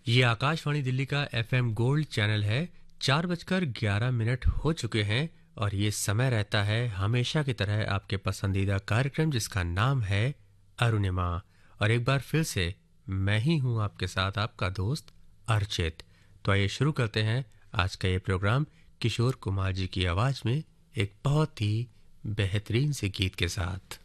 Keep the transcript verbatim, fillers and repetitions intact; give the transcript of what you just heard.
ये आकाशवाणी दिल्ली का FM gold channel है। चार बजकर ग्यारह मिनट हो चुके हैं और ये समय रहता है हमेशा की तरह आपके पसंदीदा कार्यक्रम जिसका नाम है अरुणिमा। और एक बार फिर से मैं ही हूँ आपके साथ आपका दोस्त अर्चित। तो आइए शुरू करते हैं आज का ये प्रोग्राम किशोर कुमार जी की आवाज़ में एक बहुत ही बेहतरीन से गीत के साथ।